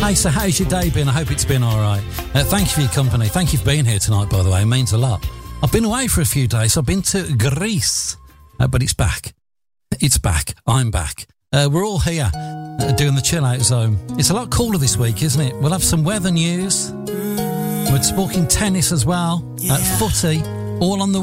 Hey, so how's your day been? I hope it's been all right. Thank you for your company. Thank you for being here tonight, by the way. It means a lot. I've been away for a few days. I've been to Greece, but it's back. It's back. I'm back. We're all here doing the Chill Out Zone. It's a lot cooler this week, isn't it? We'll have some weather news. We're talking tennis as well, footy, all on the